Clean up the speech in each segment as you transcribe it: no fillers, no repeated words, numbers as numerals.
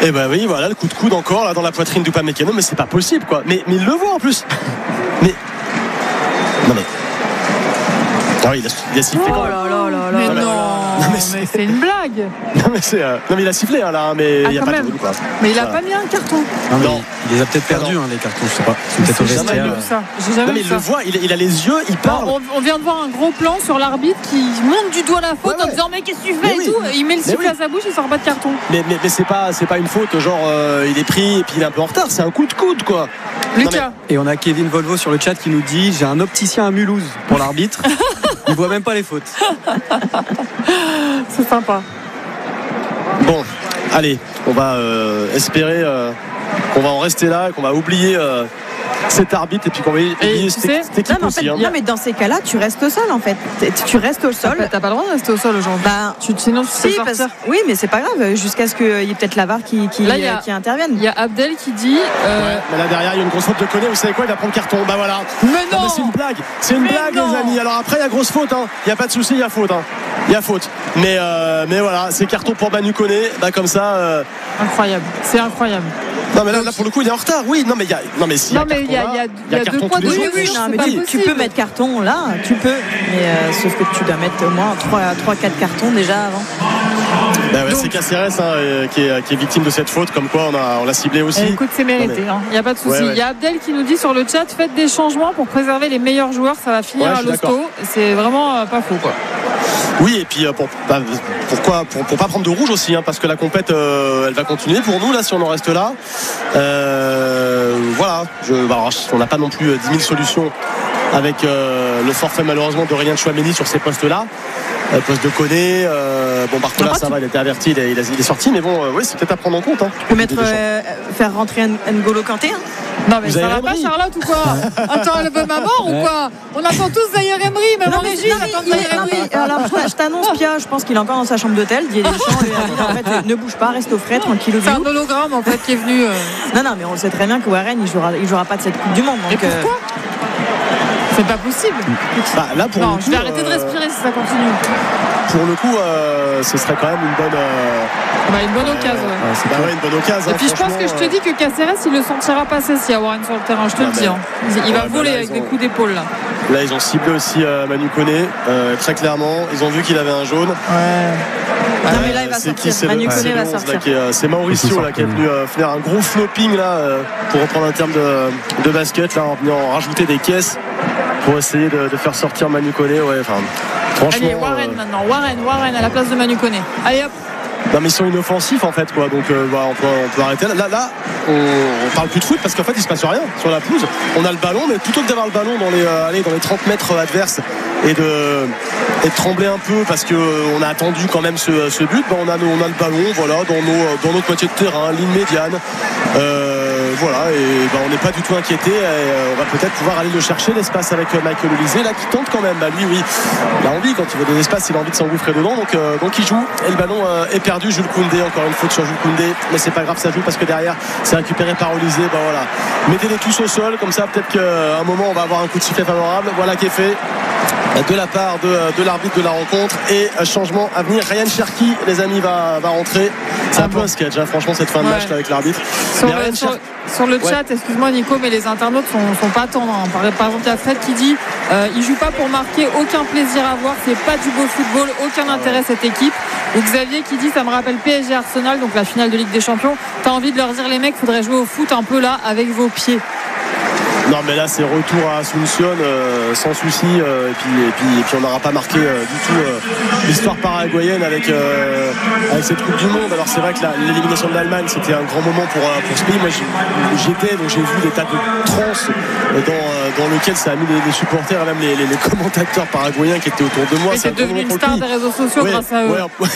Et ben oui, voilà le coup de coude encore là dans la poitrine d'Upamecano, mais c'est pas possible quoi. Mais il le voit en plus. Mais non mais. Ah oui, il a sifflé quand même. Mais mais c'est une blague. Non mais il a sifflé hein, là, mais il y a pas de jaune quoi. Mais il a pas mis un carton. Non. Il les a peut-être perdus les cartons, je sais pas. C'est peut-être au vestiaire. J'ai jamais vu il ça. le voit, il a les yeux, il parle. On vient de voir un gros plan sur l'arbitre qui monte du doigt la faute en disant mais qu'est-ce que tu fais et tout. Et il met le sifflet à sa bouche, il sort pas de carton. Mais c'est pas une faute, genre il est pris et puis il est un peu en retard, c'est un coup de coude quoi. Lucas. Et on a Kevin Volvo sur le chat qui nous dit j'ai un opticien à Mulhouse pour l'arbitre. Il voit même pas les fautes. C'est sympa. Bon, allez, on va espérer qu'on va en rester là et qu'on va oublier cet arbitre et puis qu'on va oublier cette équipe aussi. Non mais dans ces cas-là tu restes au sol en fait. Tu restes au sol. T'as pas le droit de rester au sol aujourd'hui. Sinon tu sais sortir. Oui mais c'est pas grave jusqu'à ce qu'il y ait peut-être la VAR qui intervienne. Il y a Abdel qui dit mais là derrière il y a une grosse faute de Koné. Vous savez quoi, il va prendre carton. Bah voilà. Mais non, mais c'est une blague. C'est une blague les amis. Alors après il y a grosse faute hein. Il y a pas de souci, il y a faute hein. Il y a faute. Mais voilà, c'est carton pour Manu Koné. Comme ça incroyable. C'est incroyable. Non mais là pour le coup il est en retard. Oui, non mais il y a il y a deux points de vue. Tu peux mettre carton là, tu peux. Mais sauf que tu dois mettre au moins 3-4 cartons déjà avant. C'est Caceres qui est victime de cette faute, comme quoi on l'a ciblé aussi. Écoute, c'est mérité, il n'y a pas de souci. Il y a Abdel qui nous dit sur le chat, faites des changements pour préserver les meilleurs joueurs, ça va finir à l'hosto. C'est vraiment pas faux quoi. Oui, et puis pour pas prendre de rouge aussi parce que la compète elle va continuer pour nous là si on en reste là. Voilà, on n'a pas non plus 10 000 solutions avec le forfait malheureusement d'Aurélien Tchouaméni sur ces postes là. Poste de Koné, Barcola ça va, il était averti, il est sorti, mais oui c'est peut-être à prendre en compte. Tu peux faire rentrer N'Golo Kanté Non mais ça va pas Charlotte ou quoi? Attends, elle veut ma mort ou quoi? On attend tous Zaïre Emery, même en Égypte attend Zaïre Emery. Alors je t'annonce Pia, je pense qu'il est encore dans sa chambre d'hôtel. Didier Deschamps lui a dit en fait ne bouge pas, reste au frais, tranquille. C'est un hologramme en fait qui est venu. Non mais on sait très bien que Warren il jouera pas de cette Coupe du Monde. Et pourquoi? C'est pas possible. Là pour non, je vais arrêter de respirer si ça continue. Pour le coup, ce serait quand même une bonne occasion. Une bonne occasion. Et puis je pense que je te dis que Caceres il le sentira passer s'il y a Warren sur le terrain. Je te le dis. Il va voler avec des coups d'épaule là. Là ils ont ciblé aussi Manu Koné très clairement. Ils ont vu qu'il avait un jaune. Non mais là il va sortir. Manu Koné va sortir. C'est Mauricio là qui est venu faire un gros flopping là pour reprendre un terme de basket là en venant rajouter des caisses pour essayer de faire sortir Manu Koné. Franchement. Allez Warren maintenant. Warren à la place de Manu Koné. Allez hop. Non mais ils sont inoffensifs en fait quoi. Donc on peut arrêter là on parle plus de foot parce qu'en fait il se passe rien sur la pelouse. On a le ballon mais plutôt que d'avoir le ballon dans les 30 mètres adverses et de trembler un peu parce que on a attendu quand même ce but, on a le ballon dans notre moitié de terrain, ligne médiane. On n'est pas du tout inquiété on va peut-être pouvoir aller le chercher l'espace avec Michael Olise là qui tente quand même. Lui il a envie, quand il veut des espaces il a envie de s'engouffrer dedans donc il joue et le ballon est perdu. Jules Koundé, encore une faute sur Jules Koundé, mais c'est pas grave, ça joue parce que derrière c'est récupéré par Olise. Mettez-les tous au sol comme ça peut-être qu'à un moment on va avoir un coup de sifflet favorable. Voilà qui est fait de la part de l'arbitre de la rencontre et changement à venir. Ryan Cherki les amis va rentrer. C'est un peu un sketch franchement cette fin de match là, avec l'arbitre. Sur le chat, excuse-moi Nico, mais les internautes sont pas tendres. Par exemple, il y a Fred qui dit il joue pas pour marquer, aucun plaisir à voir, c'est pas du beau football, aucun intérêt cette équipe. Ou Xavier qui dit ça me rappelle PSG Arsenal, donc la finale de Ligue des Champions. T'as envie de leur dire les mecs, faudrait jouer au foot un peu là avec vos pieds. Non mais là c'est retour à Asunción sans souci et puis on n'aura pas marqué du tout l'histoire paraguayenne avec cette Coupe du Monde. Alors c'est vrai que l'élimination de l'Allemagne c'était un grand moment pour ce pays. Moi j'étais, donc j'ai vu des tas de trans dans lequel ça a mis les supporters et même les commentateurs paraguayens qui étaient autour de moi. C'est devenu une star des réseaux sociaux grâce à eux.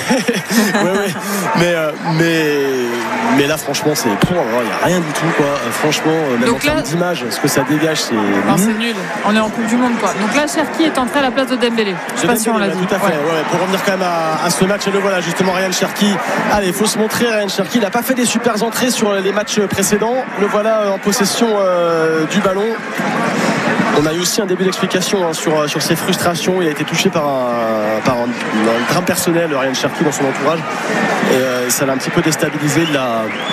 Mais là franchement il n'y a rien du tout quoi. Franchement même en termes d'image ce que ça dégage c'est nul. On est en Coupe du Monde quoi. Donc là Cherki est entré à la place de Dembélé. Je sais pas si on l'a dit. Tout à fait. Pour revenir quand même à ce match et le voilà justement Ryan Cherki. Allez, il faut se montrer. Ryan Cherki, il n'a pas fait des super entrées sur les matchs précédents. Le voilà en possession du ballon. On a eu aussi un début d'explication sur ses frustrations. Il a été touché par un drame personnel, Ryan Cherki, dans son entourage. Et ça l'a un petit peu déstabilisé.